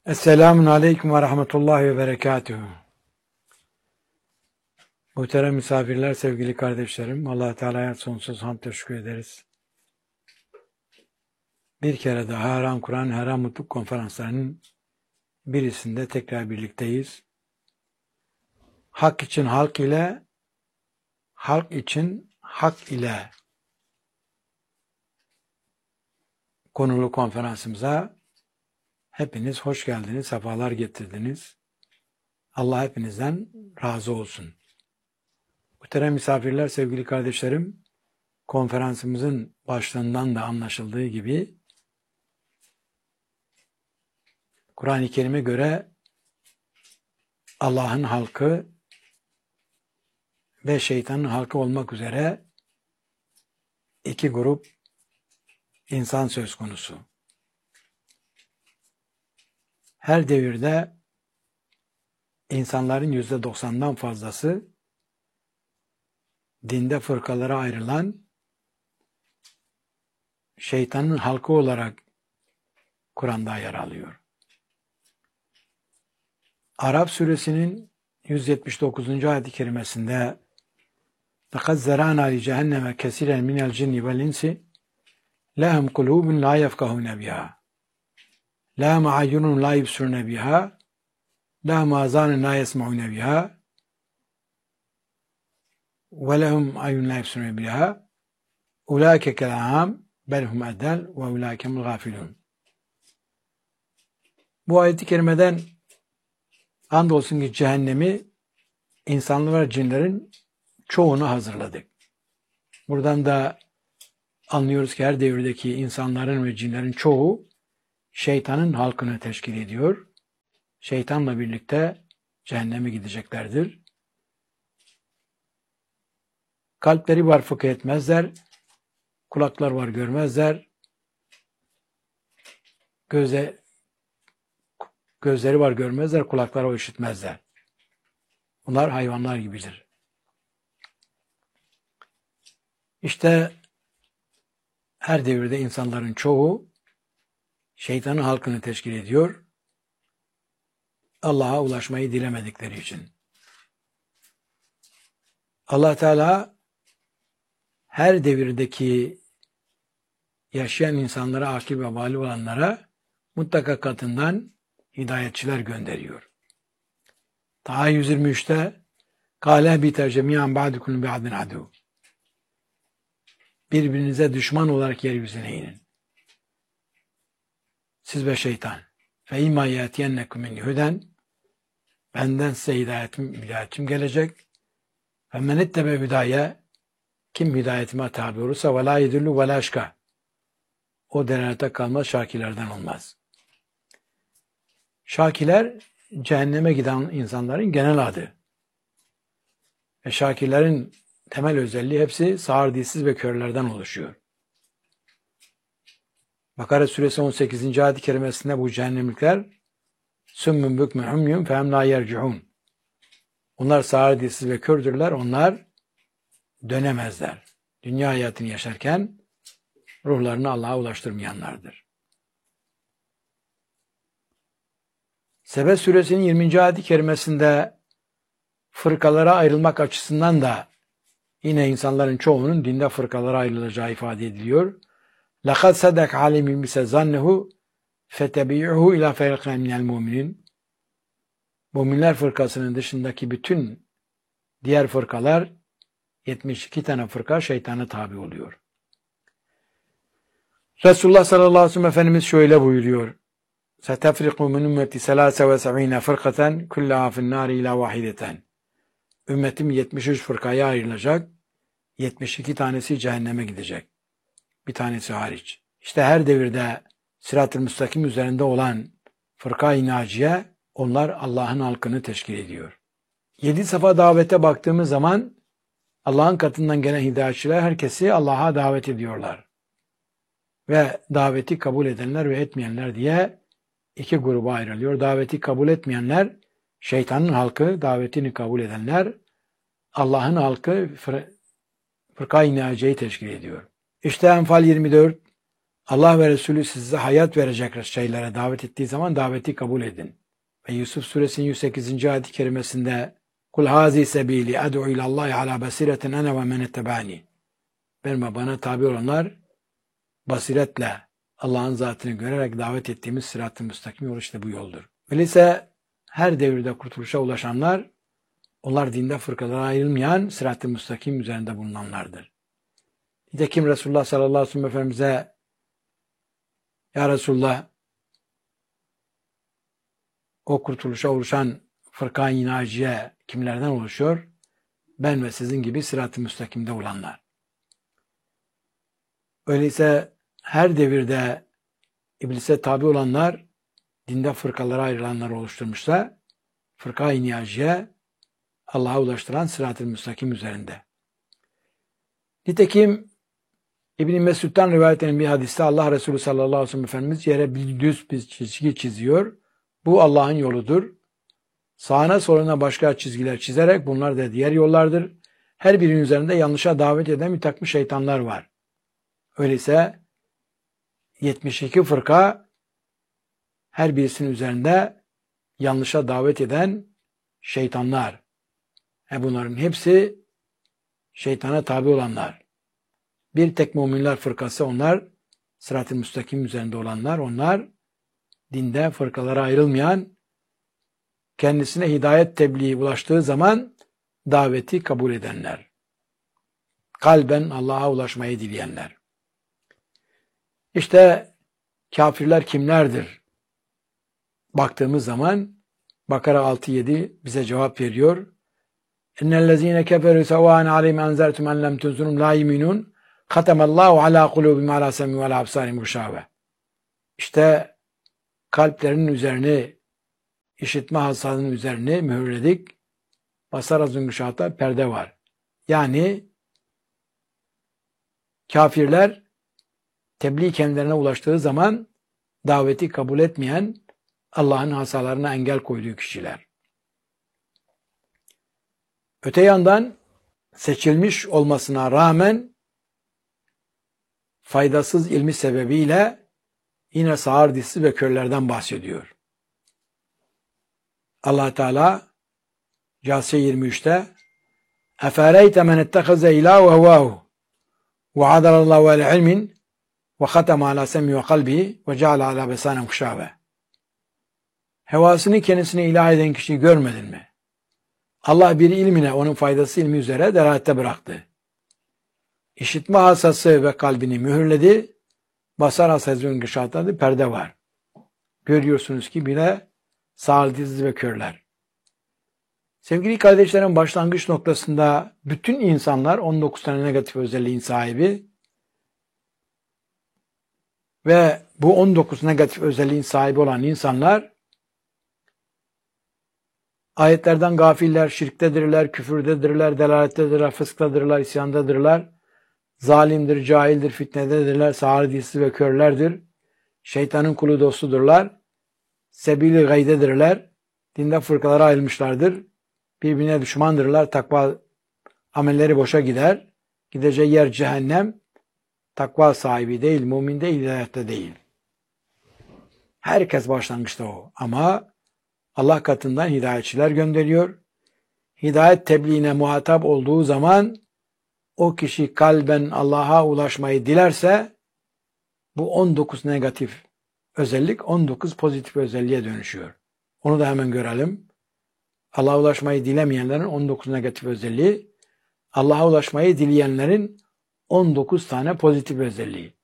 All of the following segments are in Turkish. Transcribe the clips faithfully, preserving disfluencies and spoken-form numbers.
Esselamun Aleyküm ve Rahmetullahi ve Berekatuhu. Muhterem misafirler, sevgili kardeşlerim, Allah-u Teala'ya sonsuz hamd teşekkür ederiz. Bir kere daha Haram Kur'an, Haram Mutluluk konferanslarının birisinde tekrar birlikteyiz. Hak için halk ile, halk için hak ile konulu konferansımıza hepiniz hoş geldiniz, sefalar getirdiniz. Allah hepinizden razı olsun. Muhterem misafirler, sevgili kardeşlerim, konferansımızın başlığından da anlaşıldığı gibi Kur'an-ı Kerim'e göre Allah'ın halkı ve şeytanın halkı olmak üzere iki grup insan söz konusu. Her devirde insanların yüzde doksandan fazlası dinde fırkalara ayrılan şeytanın halkı olarak Kur'an'da yer alıyor. Araf suresinin yüz yetmiş dokuzuncu ayet-i kerimesinde لَقَدْ زَرَعْنَا لِجَهَنَّمَ كَثِيرًا مِنَ الْجِنِّ وَالْإِنسِ لَهُمْ قُلُوبٌ لَا يَفْقَهُونَ بِهَا لَهُمْ أَعْيُنٌ لَا يُبْصِرُونَ بِهَا لَهُمْ آذَانٌ لَا يَسْمَعُونَ بِهَا وَلَهُمْ أَعْيُنٌ لَا يُبْصِرُونَ بِهَا أُولَٰئِكَ كَالْأَنْعَامِ بَلْ هُمْ أَضَلُّ وَأُولَٰئِكَ هُمُ الْغَافِلُونَ. Bu ayet-i kerimeden andolsun ki cehennemi insanlar ve cinlerin çoğunu hazırladık. Buradan da anlıyoruz ki her devirdeki insanların ve cinlerin çoğu şeytanın halkını teşkil ediyor. Şeytanla birlikte cehenneme gideceklerdir. Kalpleri var fıkh etmezler, kulaklar var görmezler, göze, gözleri var görmezler, kulakları var işitmezler. Bunlar hayvanlar gibidir. İşte her devirde insanların çoğu şeytanın halkını teşkil ediyor. Allah'a ulaşmayı dilemedikleri için. Allah Teala her devirdeki yaşayan insanlara, akil ve vali olanlara mutlaka katından hidayetçiler gönderiyor. Taha yüz yirmi üçte Kâle biter cemiyan ba'dukum bi'adin adu. Birbirinize düşman olarak yeryüzüne inin. Siz ve şeytan. Fe imma yatiyennekum min huden. Benden size hidayetim, hidayetim gelecek. Ve men ittebe hüdaye. Kim hidayetime tabi olursa ve la yedullu ve la aşka. O delalete kalmaz, şakilerden olmaz. Şakiler cehenneme giden insanların genel adı. Ve şakirlerin temel özelliği hepsi sağır, dilsiz ve körlerden oluşuyor. Bakara suresi on sekizinci ayet-i kerimesinde bu cehennemlikler sümmün bükmün humyun fehum la yerciun. Onlar sağır, dilsiz ve kördürler. Onlar dönemezler. Dünya hayatını yaşarken ruhlarını Allah'a ulaştırmayanlardır. Sebe suresinin yirminci ayet-i kerimesinde fırkalara ayrılmak açısından da yine insanların çoğunun dinde fırkalara ayrılacağı ifade ediliyor. لَقَدْ صَدَقَ عَلِمٍ بِسَ زَنَّهُ فَتَبِعُهُ اِلَى فَيْلَقْنَا مِنَ الْمُؤْمِنِينَ. Müminler fırkasının dışındaki bütün diğer fırkalar, yetmiş iki tane fırka şeytana tabi oluyor. Resulullah sallallahu aleyhi ve sellem Efendimiz şöyle buyuruyor. سَتَفْرِقُ مِنْ اُمَّتِ سَلَاسَ وَسَعِينَ فِرْقَةً كُلَّهَا فِي النَّارِ اِلَى وَاحِدَةً. Ümmetim yetmiş üç fırkaya ayrılacak. yetmiş iki tanesi cehenneme gidecek. Bir tanesi hariç. İşte her devirde Sırat-ı Müstakim üzerinde olan fırka-i naciye, onlar Allah'ın halkını teşkil ediyor. Yedi safa davete baktığımız zaman Allah'ın katından gelen hidayetçiler herkesi Allah'a davet ediyorlar. Ve daveti kabul edenler ve etmeyenler diye iki gruba ayrılıyor. Daveti kabul etmeyenler şeytanın halkı, davetini kabul edenler Allah'ın halkı fır, fırka-i naciyeyi teşkil ediyor. İşte Enfal yirmi dört Allah ve Resulü size hayat verecek şeylere davet ettiği zaman daveti kabul edin. Ve Yusuf suresinin yüz sekizinci ayet-i kerimesinde Kul hazi sebili ad'u ilallahi ala basiretin ene ve men ettebani. Benim bana tabi olanlar basiretle Allah'ın zatını görerek davet ettiğimiz sırat-ı müstakim yol işte bu yoldur. Öyleyse her devirde kurtuluşa ulaşanlar, onlar dinde fırkalara ayrılmayan sırat-ı müstakim üzerinde bulunanlardır. Nitekim Resulullah sallallahu aleyhi ve sellem Efendimiz'e Ya Resulullah, o kurtuluşa oluşan fırka-i naciye kimlerden oluşuyor? Ben ve sizin gibi sırat-ı müstakimde olanlar. Öyleyse her devirde iblise tabi olanlar, dinde fırkalara ayrılanlar oluşturmuşsa, fırka-i naciye Allah'a ulaştıran sırat-ı müstakim üzerinde. Nitekim İbn-i Mesud'dan rivayet edilen bir hadiste Allah Resulü sallallahu aleyhi ve sellem Efendimiz yere bir düz bir çizgi çiziyor. Bu Allah'ın yoludur. Sağına soluna başka çizgiler çizerek bunlar da diğer yollardır. Her birinin üzerinde yanlışa davet eden bir takım şeytanlar var. Öyleyse yetmiş iki fırka her birisinin üzerinde yanlışa davet eden şeytanlar. E bunların hepsi şeytana tabi olanlar. Bir tek müminler fırkası onlar, sırat-ı müstakim üzerinde olanlar, onlar dinde fırkalara ayrılmayan, kendisine hidayet tebliği ulaştığı zaman daveti kabul edenler. Kalben Allah'a ulaşmayı dileyenler. İşte kafirler kimlerdir? Baktığımız zaman Bakara altı yedi bize cevap veriyor. İnnellezîne keferû sevâen aleyhim enzertum en lem tunzurhum lâ yu'minûn. Khatemallahu ala kulubihim ala semî ve absârihim gışâve. İşte kalplerinin üzerini, işitme hassasının üzerini mühürledik. Basar azın gışâta perde var. Yani kafirler tebliğ kendilerine ulaştığı zaman daveti kabul etmeyen, Allah'ın hasalarına engel koyduğu kişiler. Öte yandan seçilmiş olmasına rağmen faydasız ilmi sebebiyle yine sağır dişsiz ve körlerden bahsediyor. Allah Teala Câsiye yirmi üçte Efereyte men ettehaze ilâhu hevâhu ve adalallahu ala ilmin ve khatama ala sem'i ve kalbi ve ceale ala besanem huşâve. Hevasını kendisine ilah eden kişiyi görmedin mi? Allah bir ilmine, onun faydası ilmi üzere delalette bıraktı. İşitme hassası ve kalbini mühürledi. Basar hassasının gışatladı, perde var. Görüyorsunuz ki bile sağlıksız ve körler. Sevgili kardeşlerim, başlangıç noktasında bütün insanlar on dokuz tane negatif özelliğin sahibi ve bu on dokuz negatif özelliğin sahibi olan insanlar ayetlerden gafiller, şirktedirler, küfürdedirler, delalettedirler, fısktadırlar, isyandadırlar, zalimdir, cahildir, fitnededirler, sağır dilsiz ve körlerdir, şeytanın kulu dostudurlar, sebil-i gaydedirler, dinde fırkalara ayrılmışlardır, birbirine düşmandırlar, takva amelleri boşa gider, gideceği yer cehennem, takva sahibi değil, mümin değil, hidayette değil. Herkes başlangıçta o. Ama Allah katından hidayetçiler gönderiyor. Hidayet tebliğine muhatap olduğu zaman o kişi kalben Allah'a ulaşmayı dilerse bu on dokuz negatif özellik on dokuz pozitif özelliğe dönüşüyor. Onu da hemen görelim. Allah'a ulaşmayı dilemeyenlerin on dokuz negatif özelliği, Allah'a ulaşmayı dileyenlerin on dokuz tane pozitif özelliği.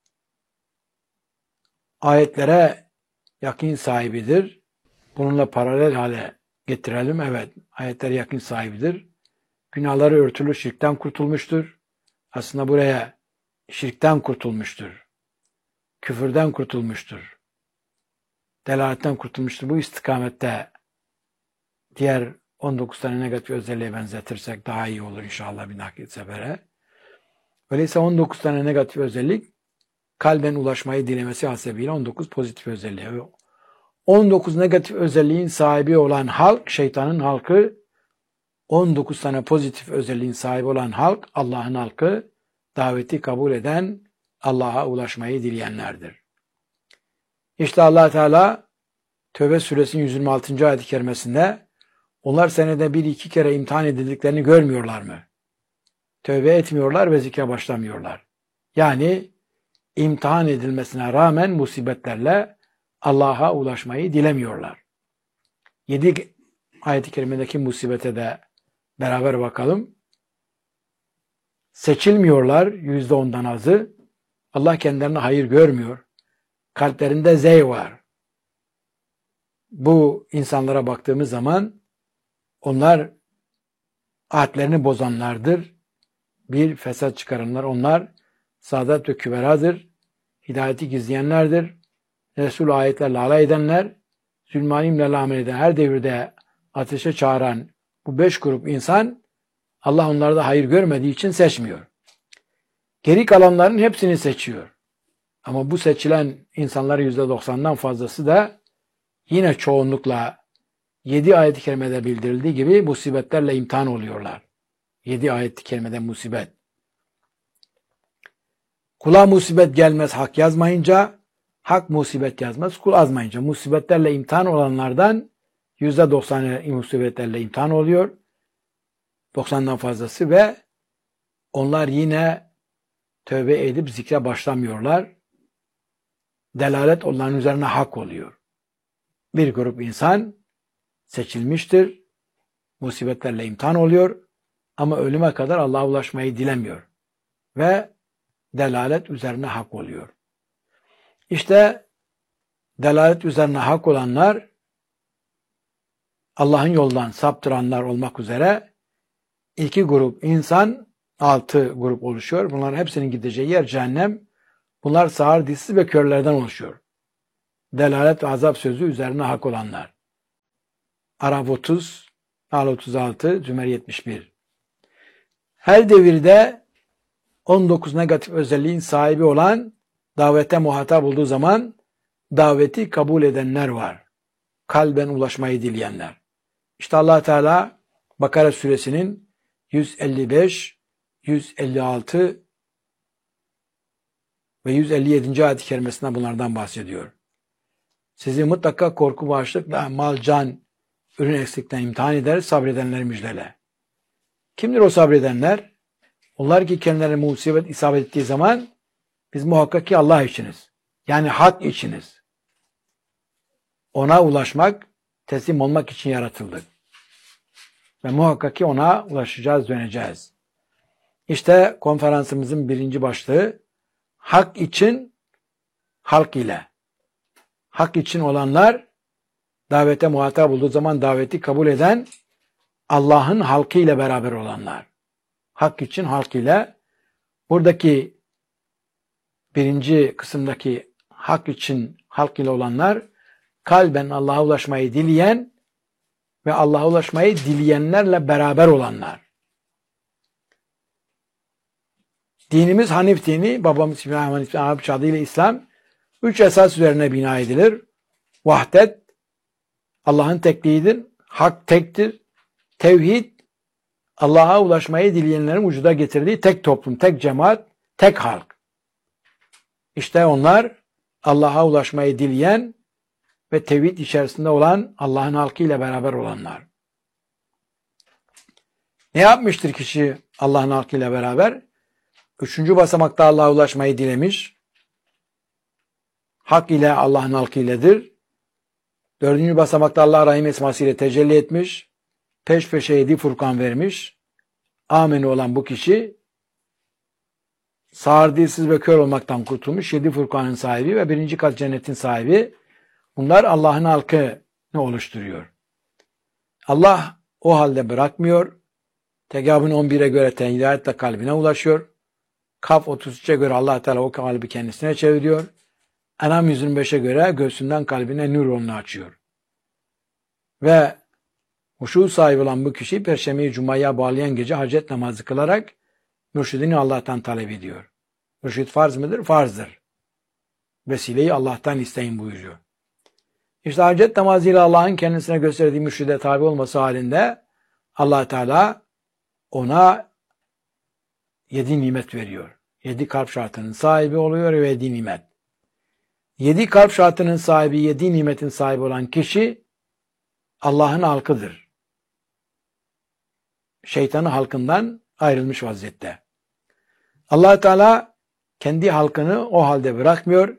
Ayetlere yakın sahibidir. Bununla paralel hale getirelim. Evet, ayetler yakın sahibidir. Günahları örtülü, şirkten kurtulmuştur. Aslında buraya şirkten kurtulmuştur. Küfürden kurtulmuştur. Delaletten kurtulmuştur. Bu istikamette diğer on dokuz tane negatif özelliğe benzetirsek daha iyi olur inşallah bir nakit sefere. Öyleyse on dokuz tane negatif özellik kalben ulaşmayı dilemesi hasebiyle on dokuz pozitif özelliği. on dokuz negatif özelliğin sahibi olan halk, şeytanın halkı, on dokuz tane pozitif özelliğin sahibi olan halk, Allah'ın halkı, daveti kabul eden Allah'a ulaşmayı dileyenlerdir. İşte Allah Teala Tevbe suresinin yüz yirmi altıncı ayet-i kerimesinde onlar senede bir iki kere imtihan edildiklerini görmüyorlar mı? Tövbe etmiyorlar ve zikre başlamıyorlar. Yani imtihan edilmesine rağmen musibetlerle Allah'a ulaşmayı dilemiyorlar. Yedi ayet-i kerimedeki musibete de beraber bakalım. Seçilmiyorlar yüzde ondan azı. Allah kendilerine hayır görmüyor. Kalplerinde zey var. Bu insanlara baktığımız zaman onlar ahdlerini bozanlardır. Bir fesat çıkaranlar. Onlar saadet ve küberadır. Hidayeti gizleyenlerdir. Resul ayetlerle alay edenler, zulmanimle amel eden, her devirde ateşe çağıran bu beş grup insan Allah onlarda hayır görmediği için seçmiyor. Geri kalanların hepsini seçiyor. Ama bu seçilen insanların yüzde doksandan fazlası da yine çoğunlukla yedi ayet-i kerimede bildirildiği gibi musibetlerle imtihan oluyorlar. Yedi ayet-i kerimede musibet. Kula musibet gelmez hak yazmayınca, hak musibet yazmaz kul azmayınca. Musibetlerle imtihan olanlardan yüzde doksanı musibetlerle imtihan oluyor. doksandan fazlası ve onlar yine tövbe edip zikre başlamıyorlar. Delalet onların üzerine hak oluyor. Bir grup insan seçilmiştir. Musibetlerle imtihan oluyor. Ama ölüme kadar Allah'a ulaşmayı dilemiyor. Ve delalet üzerine hak oluyor. İşte delalet üzerine hak olanlar Allah'ın yoldan saptıranlar olmak üzere iki grup insan, altı grup oluşuyor. Bunların hepsinin gideceği yer cehennem. Bunlar sağır, dişsiz ve körlerden oluşuyor. Delalet ve azap sözü üzerine hak olanlar. Araf otuz, Al otuz altı, Zümer yetmiş bir. Her devirde on dokuz negatif özelliğin sahibi olan davete muhatap olduğu zaman daveti kabul edenler var. Kalben ulaşmayı dileyenler. İşte Allah Teala Bakara suresinin yüz elli beş, yüz elli altı ve yüz elli yedinci ayet-i kerimesinde bunlardan bahsediyor. Sizi mutlaka korku ve açlıkla mal, can, ürün eksikten imtihan eder, sabredenleri müjdele. Kimdir o sabredenler? Onlar ki kendilerine musibet isabet ettiği zaman biz muhakkak ki Allah içiniz. Yani hak içiniz. Ona ulaşmak, teslim olmak için yaratıldık. Ve muhakkak ki ona ulaşacağız, döneceğiz. İşte konferansımızın birinci başlığı hak için, halk ile. Hak için olanlar davete muhatap olduğu zaman daveti kabul eden Allah'ın halkı ile beraber olanlar. Hak için, halk ile. Buradaki birinci kısımdaki hak için, halk ile olanlar kalben Allah'a ulaşmayı dileyen ve Allah'a ulaşmayı dileyenlerle beraber olanlar. Dinimiz Hanif dini, babamız İbrahim Hanif Arapça adıyla İslam, üç esas üzerine bina edilir. Vahdet, Allah'ın tekliğidir. Hak tektir. Tevhid, Allah'a ulaşmayı dileyenlerin vücuda getirdiği tek toplum, tek cemaat, tek halk. İşte onlar Allah'a ulaşmayı dileyen ve tevhid içerisinde olan Allah'ın halkıyla beraber olanlar. Ne yapmıştır kişi Allah'ın halkıyla beraber? Üçüncü basamakta Allah'a ulaşmayı dilemiş. Hak ile Allah'ın halkıyledir. Dördüncü basamakta Allah Rahim esmasıyla tecelli etmiş. Peş peşe yedi Furkan vermiş. Amin olan bu kişi sağır, dilsiz ve kör olmaktan kurtulmuş. Yedi Furkan'ın sahibi ve birinci kat cennetin sahibi. Bunlar Allah'ın halkını oluşturuyor. Allah o halde bırakmıyor. Tegabun on bire göre hidayetle kalbine ulaşıyor. Kaf otuz üçe göre Allah Teala o kalbi kendisine çeviriyor. Enam yüz yirmi beşe göre göğsünden kalbine nur yolunu açıyor. Ve huşu sahibi olan bu kişi Perşembe-i Cuma'ya bağlayan gece hacet namazı kılarak mürşidini Allah'tan talep ediyor. Mürşid farz mıdır? Farzdır. Vesileyi Allah'tan isteyin buyuruyor. İşte hacet namazıyla Allah'ın kendisine gösterdiği mürşide tabi olması halinde Allah Teala ona yedi nimet veriyor. Yedi kalp şartının sahibi oluyor ve yedi nimet. Yedi kalp şartının sahibi, yedi nimetin sahibi olan kişi Allah'ın halkıdır. Şeytanı halkından ayrılmış vaziyette. Allah Teala kendi halkını o halde bırakmıyor.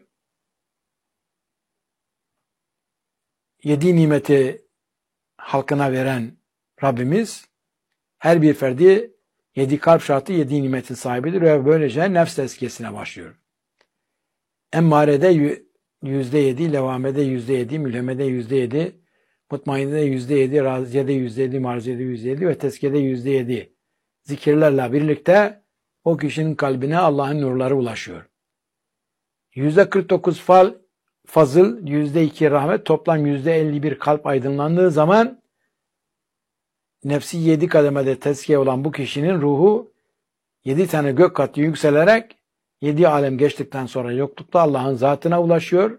Yedi nimeti halkına veren Rabbimiz her bir ferdi yedi kalp şartı yedi nimetin sahibidir ve böylece nefs tezkiyesine başlıyor. Emmarede yüzde yedi, levamede yüzde yedi, mülhemede yüzde yedi, mutmainede yüzde yedi, raziyede yüzde yedi, marziyede yüzde yedi ve tezkiyede yüzde yedi zikirlerle birlikte o kişinin kalbine Allah'ın nurları ulaşıyor. Yüzde kırk dokuz fal, fazıl, yüzde iki rahmet, toplam yüzde elli bir kalp aydınlandığı zaman nefsi yedi kademede tezkiye olan bu kişinin ruhu yedi tane gök katı yükselerek yedi alem geçtikten sonra yoklukta Allah'ın zatına ulaşıyor,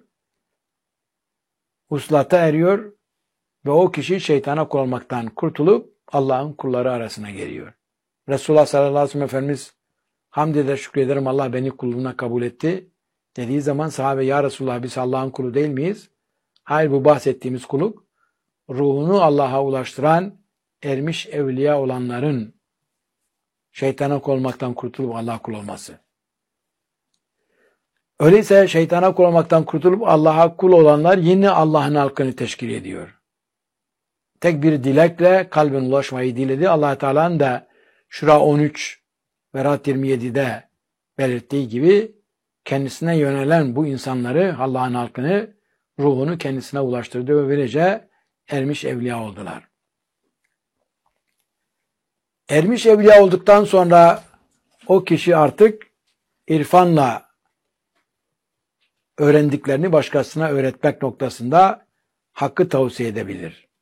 uslata eriyor ve o kişi şeytana kul olmaktan kurtulup Allah'ın kulları arasına geliyor. Resulullah sallallahu aleyhi ve sellem Efendimiz hamd eder, şükrederim Allah beni kulluğuna kabul etti dediği zaman sahabe ya Resulullah biz Allah'ın kulu değil miyiz? Hayır, bu bahsettiğimiz kuluk ruhunu Allah'a ulaştıran ermiş evliya olanların şeytana kul olmaktan kurtulup Allah'a kul olması. Öyleyse şeytana kul olmaktan kurtulup Allah'a kul olanlar yine Allah'ın halkını teşkil ediyor. Tek bir dilekle kalbin ulaşmayı diledi. Allah Teala'nın da Şura on üç ve Rad yirmi yedi'de belirttiği gibi kendisine yönelen bu insanları, Allah'ın halkını, ruhunu kendisine ulaştırdı ve böylece ermiş evliya oldular. Ermiş evliya olduktan sonra o kişi artık irfanla öğrendiklerini başkasına öğretmek noktasında hakkı tavsiye edebilir.